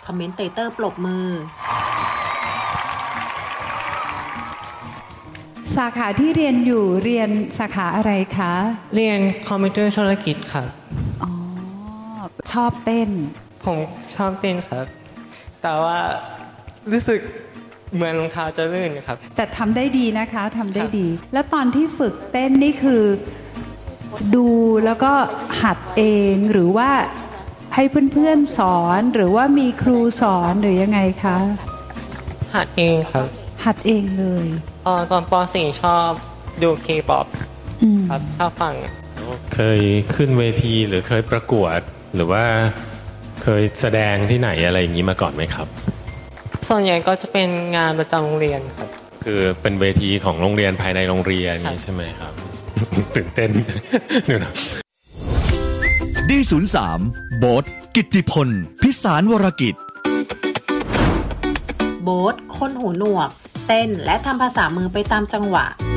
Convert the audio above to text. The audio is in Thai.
อมเมนเตเตอร์ปรบมือสาขาที่เรียนอยู่เรียนสาขาอะไรคะเรียนคอมพิวเตอร์ธุรกิจครับอ๋อชอบเต้นผมชอบเต้นครับแต่ว่ารู้สึกเหมือนรองเท้าจะลื่นครับแต่ทำได้ดีนะคะทำได้ดีแล้วตอนที่ฝึกเต้นนี่คือดูแล้วก็หัดเองหรือว่าให้เพื่อนๆสอนหรือว่ามีครูสอนหรือยังไงคะหัดเองครับหัดเองเลยตอนป .4 ชอบดูเคป๊อปครับชอบฟังเคยขึ้นเวทีหรือเคยประกวดหรือว่าเคยแสดงที่ไหนอะไรอย่างนี้มาก่อนไหมครับส่วนใหญ่ก็จะเป็นงานประจำโรงเรียนครับคือเป็นเวทีของโรงเรียนภายในโรงเรียนนี้ใช่ไหมครับ ตื่นเต้นดูนะ D03 โบ๊ทกิตติพลพิสารวรกิจโบ๊ทคนหูหนวกเต้นและทำภาษามือไปตามจังหวะ